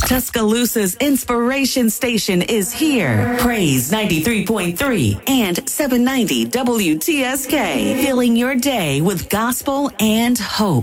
Tuscaloosa's inspiration station is here. Praise 93.3 and 790 WTSK. Filling your day with gospel and hope.